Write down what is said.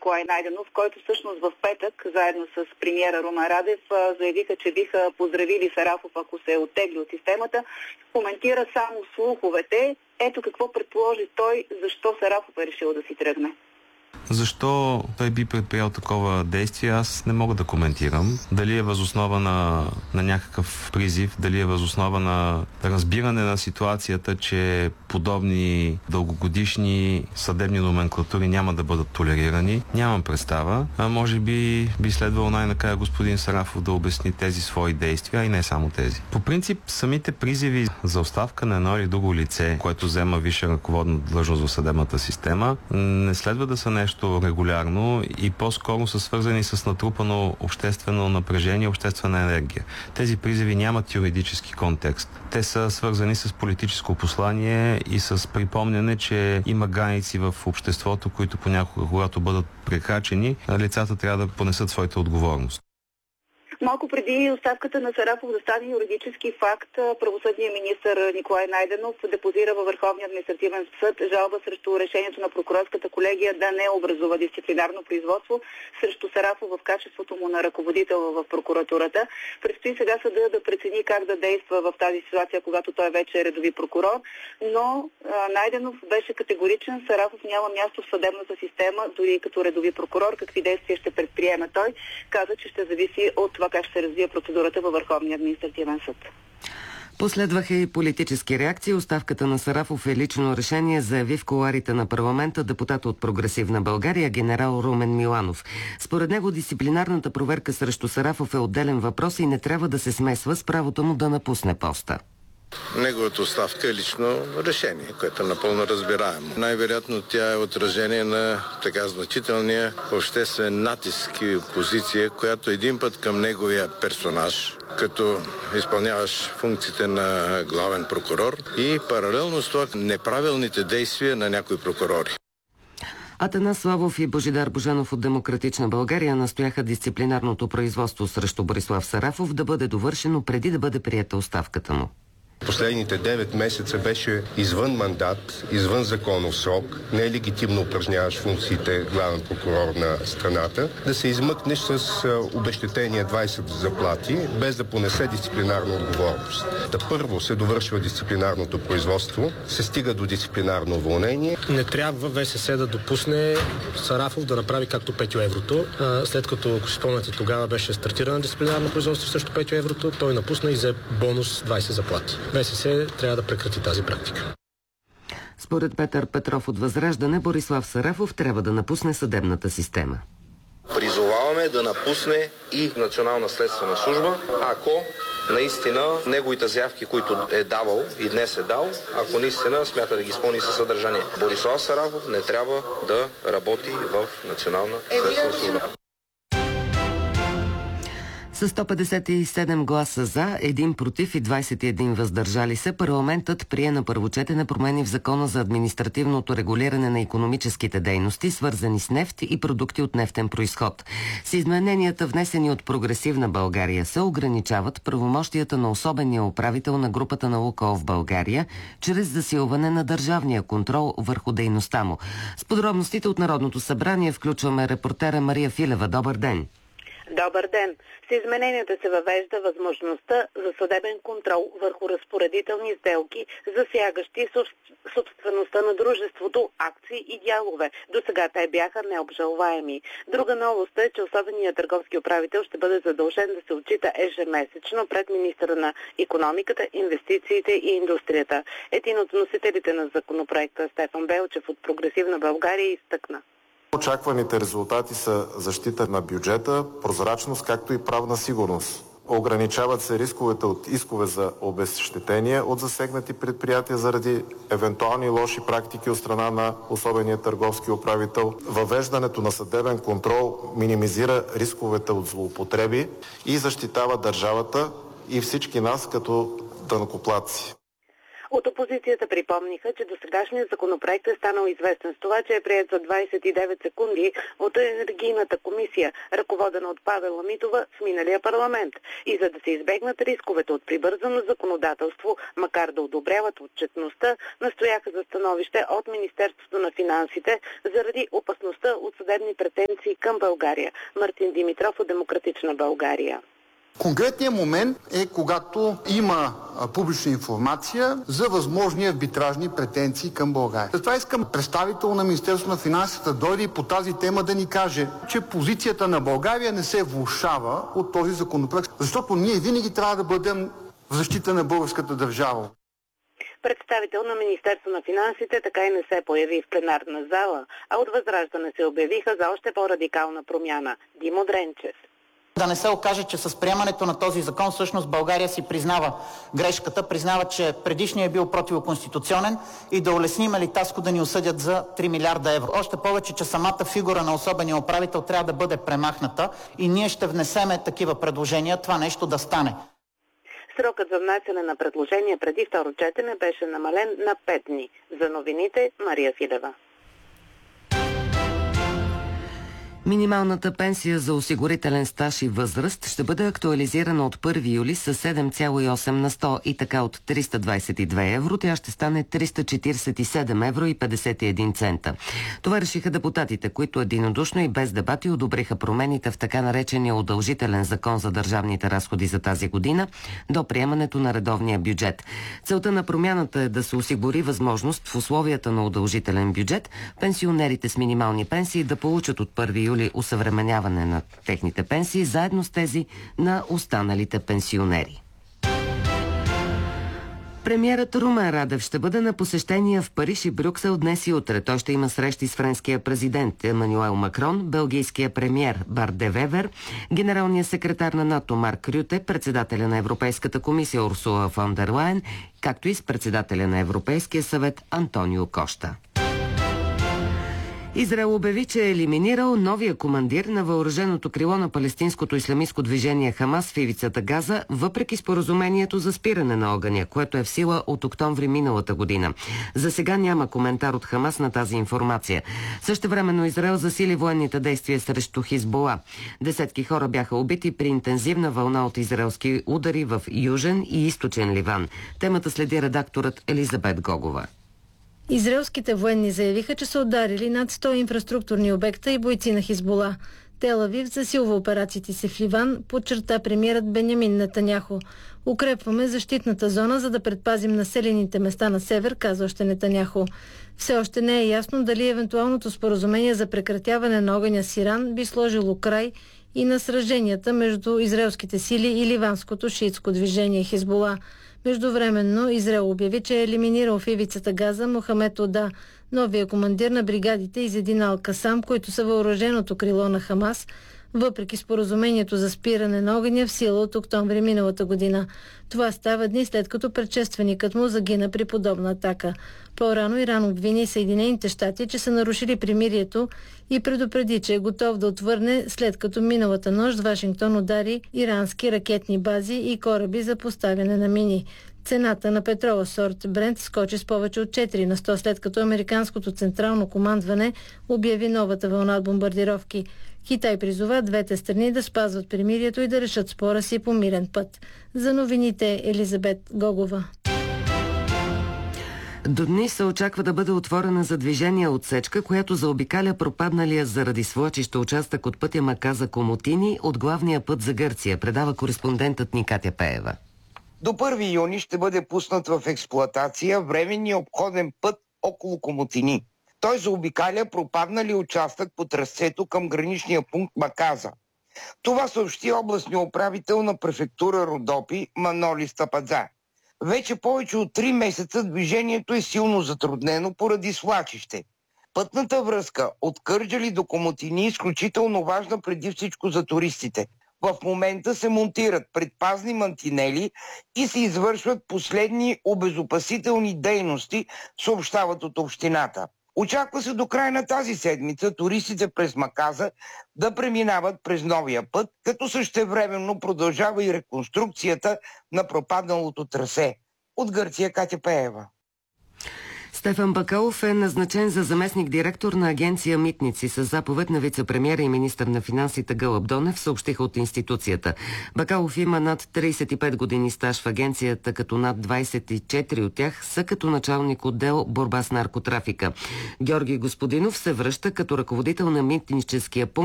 Николай Найденов, който всъщност в петък, заедно с премиера Румен Радев, заявиха, че биха поздравили Сарафов, ако се оттегли от системата. Коментира само слуховете. Ето какво предположи той, защо Сарафов е решил да си тръгне. Защо той би предприял такова действие, аз не мога да коментирам. Дали е възоснова на някакъв призив, дали е възоснова на разбиране на ситуацията, че подобни дългогодишни съдебни номенклатури няма да бъдат толерирани. Нямам представа. Може би следвало най-накрая господин Сарафов да обясни тези свои действия, и не само тези. По принцип, самите призиви за оставка на едно или друго лице, което взема висша ръководна длъжност в съдебната система, не следва да са нещо регулярно и по-скоро са свързани с натрупано обществено напрежение, обществена енергия. Тези призиви нямат юридически контекст. Те са свързани с политическо послание и с припомняне, че има граници в обществото, които понякога, когато бъдат прекрачени, лицата трябва да понесат своята отговорност. Малко преди оставката на Сарафов да стане юридически факт, правосъдният министър Николай Найденов депозира във Върховния административен съд жалба срещу решението на прокурорската колегия да не образува дисциплинарно производство срещу Сарафов в качеството му на ръководител в прокуратурата. Предстои сега съда да прецени как да действа в тази ситуация, когато той вече е редови прокурор, но Найденов беше категоричен. Сарафов няма място в съдебната система, дори като редови прокурор. Какви действия ще предприеме той? Каза, че ще зависи от това как ще се развие процедурата във Върховния административен съд. Последваха и политически реакции. Оставката на Сарафов е лично решение, заяви в кулоарите на парламента депутат от Прогресивна България генерал Румен Миланов. Според него дисциплинарната проверка срещу Сарафов е отделен въпрос и не трябва да се смесва с правото му да напусне поста. Неговата оставка е лично решение, което е напълно разбираемо. Най-вероятно тя е отражение на така значителния обществен натиск и опозиция, която един път към неговия персонаж, като изпълняваш функциите на главен прокурор, и паралелно с това неправилните действия на някои прокурори. Атанас Славов и Божидар Божанов от Демократична България настояха дисциплинарното производство срещу Борислав Сарафов да бъде довършено преди да бъде приета оставката му. Последните 9 месеца беше извън мандат, извън законов срок, нелегитимно упражняваш функциите главен прокурор на страната, да се измъкнеш с обезщетение 20 заплати, без да понесе дисциплинарна отговорност. Да първо се довършва дисциплинарното производство, се стига до дисциплинарно уволнение. Не трябва ВСС да допусне Сарафов да направи както Петьо Еврото. След като, ако си спомняте, тогава беше стартирано дисциплинарно производство срещу Петьо Еврото, той напусна и взе бонус 20 заплати. ВСС трябва да прекрати тази практика. Според Петър Петров от Възраждане, Борислав Сарафов трябва да напусне съдебната система. Призоваваме да напусне и Национална следствена служба, ако наистина неговите заявки, които е давал и днес е дал, ако наистина смята да ги изпълни със съдържание. Борислав Сарафов не трябва да работи в Национална следствена служба. С 157 гласа за, 1 против и 21 въздържали се, парламентът прие на първо четене промени в Закона за административното регулиране на икономическите дейности, свързани с нефт и продукти от нефтен произход. С измененията, внесени от Прогресивна България, се ограничават правомощията на особения управител на групата на Лукойл в България, чрез засилване на държавния контрол върху дейността му. С подробностите от Народното събрание включваме репортера Мария Филева. Добър ден! Добър ден! С измененията се въвежда възможността за съдебен контрол върху разпоредителни сделки, засягащи собствеността на дружеството, акции и дялове. До сега те бяха необжалваеми. Друга новост е, че особеният търговски управител ще бъде задължен да се отчита ежемесечно пред министъра на икономиката, инвестициите и индустрията. Един от носителите на законопроекта, Стефан Белчев от Прогресивна България, изтъкна. Очакваните резултати са защита на бюджета, прозрачност, както и правна сигурност. Ограничават се рисковете от искове за обезщетения от засегнати предприятия заради евентуални лоши практики от страна на особения търговски управител. Въвеждането на съдебен контрол минимизира рисковете от злоупотреби и защитава държавата и всички нас като данъкоплатци. От опозицията припомниха, че досегашният законопроект е станал известен с това, че е приет за 29 секунди от Енергийната комисия, ръководена от Павела Митова в миналия парламент. И за да се избегнат рисковете от прибързано законодателство, макар да одобряват отчетността, настояха за становище от Министерството на финансите заради опасността от съдебни претенции към България. Мартин Димитров от Демократична България. Конкретният момент е когато има публична информация за възможни арбитражни претенции към България. Затова искам представител на Министерството на финансите да дойде и по тази тема да ни каже, че позицията на България не се влошава от този законопроект, защото ние винаги трябва да бъдем в защита на българската държава. Представител на Министерство на финансите така и не се появи в пленарна зала, а от ВЪЗРАЖДАНЕ се обявиха за още по-радикална промяна. Димо Дренчев. Да не се окаже, че с приемането на този закон всъщност България си признава грешката, признава, че предишният е бил противоконституционен и да улесним Литаско да ни осъдят за 3 милиарда евро. Още повече, че самата фигура на особения управител трябва да бъде премахната и ние ще внесеме такива предложения това нещо да стане. Срокът за внасяне на предложения преди второ четене беше намален на 5 дни. За новините Мария Филева. Минималната пенсия за осигурителен стаж и възраст ще бъде актуализирана от 1 юли с 7,8 на 100 и така от 322 евро тя ще стане 347 евро и 51 цента. Това решиха депутатите, които единодушно и без дебати одобриха промените в така наречения удължителен закон за държавните разходи за тази година до приемането на редовния бюджет. Целта на промяната е да се осигури възможност в условията на удължителен бюджет пенсионерите с минимални пенсии да получат от 1 юли усъвременяване на техните пенсии, заедно с тези на останалите пенсионери. Премиерът Румен Радев ще бъде на посещение в Париж и Брюксел днес и утре. Той ще има срещи с френския президент Емануел Макрон, белгийския премиер Барт де Вевер, генералния секретар на НАТО Марк Рюте, председателя на Европейската комисия Урсула фон дер Лайен, както и с председателя на Европейския съвет Антонио Кошта. Израел обяви, че е елиминирал новия командир на въоръженото крило на палестинското ислямистко движение Хамас в ивицата Газа, въпреки споразумението за спиране на огъня, което е в сила от октомври миналата година. За сега няма коментар от Хамас на тази информация. Същевременно Израел засили военните действия срещу Хизбола. Десетки хора бяха убити при интензивна вълна от израелски удари в Южен и Източен Ливан. Темата следи редакторът Елизабет Гогова. Израелските военни заявиха, че са ударили над 100 инфраструктурни обекта и бойци на Хизбола. Тел Авив засилва операциите си в Ливан, подчерта премиерът Бенямин Нетаняху. Укрепваме защитната зона, за да предпазим населените места на север, каза още Нетаняху. Все още не е ясно дали евентуалното споразумение за прекратяване на огъня с Иран би сложило край и на сраженията между израелските сили и ливанското шиитско движение Хизбола. Междувременно Израел обяви, че е елиминирал в ивицата Газа Мохамед Ода, новия командир на бригадите Изедин Ал-Касам, които са въоръженото крило на Хамас, въпреки споразумението за спиране на огъня в сила от октомври миналата година. Това става дни след като предшественикът му загина при подобна атака. По-рано Иран обвини Съединените щати, че са нарушили примирието и предупреди, че е готов да отвърне, след като миналата нощ Вашингтон удари ирански ракетни бази и кораби за поставяне на мини. Цената на петрола сорт Брент скочи с повече от 4 на 100, след като американското централно командване обяви новата вълна от бомбардировки. Китай призова двете страни да спазват примирието и да решат спора си по мирен път. За новините Елизабет Гогова. До дни се очаква да бъде отворена за движение отсечка, която заобикаля пропадналия заради свлачище участък от пътя Маказа-Комотини от главния път за Гърция, предава кореспондентът ни Катя Пеева. До 1 юни ще бъде пуснат в експлоатация временния обходен път около Комотини. Той заобикаля пропаднали участък по трасето към граничния пункт Маказа. Това съобщи областния управител на префектура Родопи Маноли Стападза. Вече повече от 3 месеца движението е силно затруднено поради свлачище. Пътната връзка от Кърджали до Комотини е изключително важна преди всичко за туристите. В момента се монтират предпазни мантинели и се извършват последни обезопасителни дейности, съобщават от общината. Очаква се до края на тази седмица туристите през Маказа да преминават през новия път, като същевременно продължава и реконструкцията на пропадналото трасе. от Гърция Катя Пеева. Стефан Бакалов е назначен за заместник-директор на агенция Митници с заповед на вице-премиера и министър на финансите Гълъб Донев, съобщиха от институцията. Бакалов има над 35 години стаж в агенцията, като над 24 от тях са като началник отдел борба с наркотрафика. Георги Господинов се връща като ръководител на митническия пункт